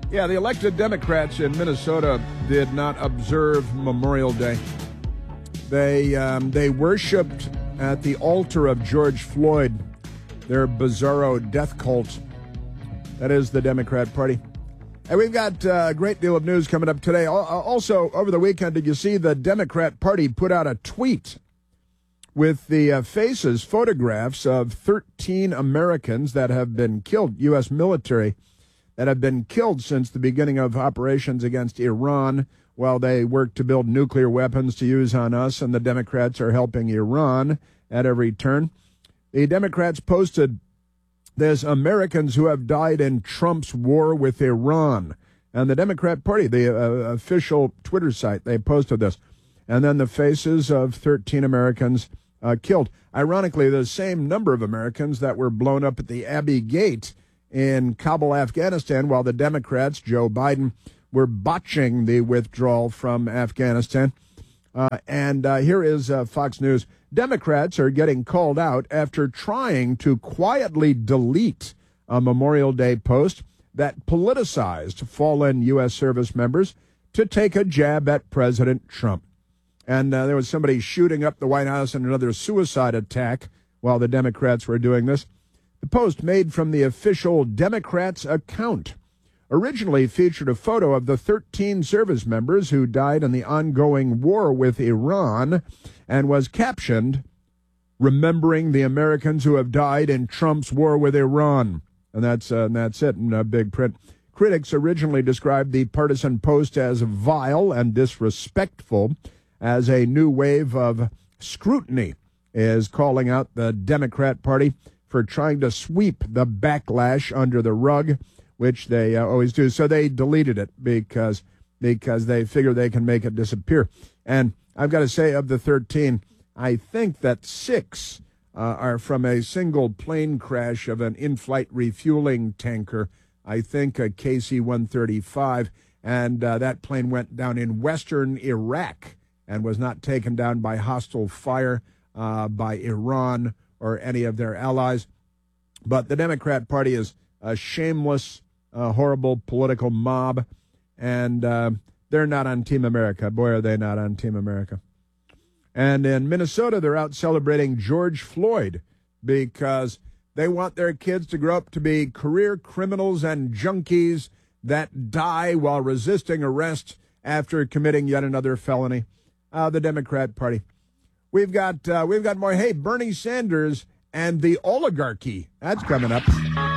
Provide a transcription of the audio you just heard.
Yeah, the elected Democrats in Minnesota did not observe Memorial Day. They worshipped at the altar of George Floyd, their bizarro death cult. That is the Democrat Party. And we've got a great deal of news coming up today. Also, over the weekend, did you see the Democrat Party put out a tweet with the photographs of 13 Americans that have been killed, U.S. military, that have been killed since the beginning of operations against Iran while they work to build nuclear weapons to use on us, and the Democrats are helping Iran at every turn. The Democrats posted, "There's Americans who have died in Trump's war with Iran." And the Democrat Party, the official Twitter site, they posted this. And then the faces of 13 Americans killed. Ironically, the same number of Americans that were blown up at the Abbey Gate in Kabul, Afghanistan, while the Democrats, Joe Biden, were botching the withdrawal from Afghanistan. And here is Fox News. Democrats are getting called out after trying to quietly delete a Memorial Day post that politicized fallen U.S. service members to take a jab at President Trump. And there was somebody shooting up the White House in another suicide attack while the Democrats were doing this. The post, made from the official Democrats' account, originally featured a photo of the 13 service members who died in the ongoing war with Iran and was captioned, "Remembering the Americans who have died in Trump's war with Iran." And that's it in big print. Critics originally described the partisan post as vile and disrespectful, as a new wave of scrutiny is calling out the Democrat Party for trying to sweep the backlash under the rug, which they always do. So they deleted it because they figure they can make it disappear. And I've got to say, of the 13, I think that 6 are from a single plane crash of an in-flight refueling tanker, I think a KC-135, and that plane went down in western Iraq and was not taken down by hostile fire by Iran or any of their allies. But the Democrat Party is a shameless, horrible political mob, and they're not on Team America. Boy, are they not on Team America. And in Minnesota, they're out celebrating George Floyd because they want their kids to grow up to be career criminals and junkies that die while resisting arrest after committing yet another felony. The Democrat Party. We've got more. Hey, Bernie Sanders and the oligarchy. That's coming up.